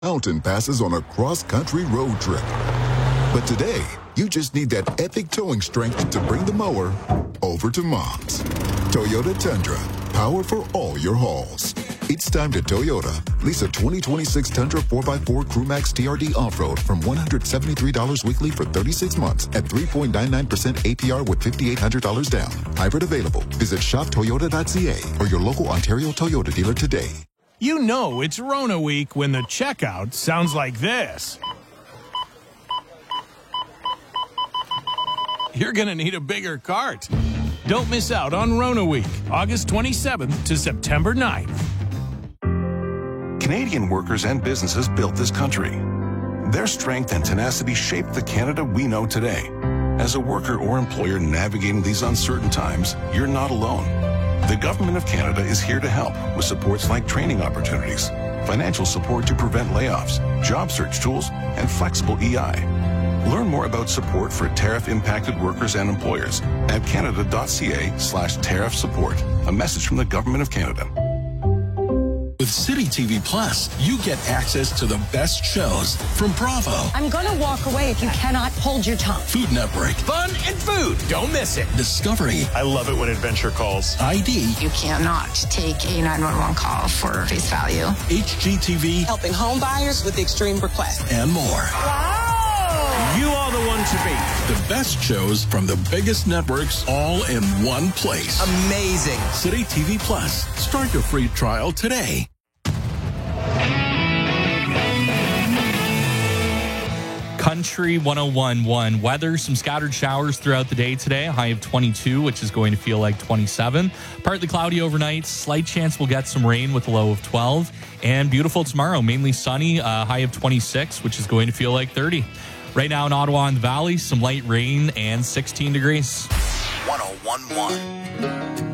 mountain passes on a cross-country road trip. But today, you just need that epic towing strength to bring the mower over to Mom's. Toyota Tundra, power for all your hauls. It's time to Toyota. Lease a 2026 Tundra 4x4 CrewMax TRD Off-Road from $173 weekly for 36 months at 3.99% APR with $5,800 down. Hybrid available. Visit shoptoyota.ca or your local Ontario Toyota dealer today. You know it's Rona week when the checkout sounds like this. You're going to need a bigger cart. Don't miss out on Rona week, August 27th to September 9th. Canadian workers and businesses built this country. Their strength and tenacity shaped the Canada we know today. As a worker or employer navigating these uncertain times, you're not alone. The Government of Canada is here to help with supports like training opportunities, financial support to prevent layoffs, job search tools, and flexible EI. Learn more about support for tariff-impacted workers and employers at canada.ca/tariff support. A message from the Government of Canada. With City TV Plus, you get access to the best shows from Bravo. I'm going to walk away if you cannot hold your tongue. Food Network. Fun and food. Don't miss it. Discovery. I love it when adventure calls. ID. You cannot take a 911 call for face value. HGTV. Helping home buyers with extreme requests. And more. Wow. You are the one to beat. The best shows from the biggest networks all in one place. Amazing. City TV Plus. Start your free trial today. Country 101.1 weather, some scattered showers throughout the day today, a high of 22, which is going to feel like 27. Partly cloudy overnight, slight chance we'll get some rain with a low of 12. And beautiful tomorrow, mainly sunny, a high of 26, which is going to feel like 30. Right now in Ottawa and the Valley, some light rain and 16 degrees. 101.1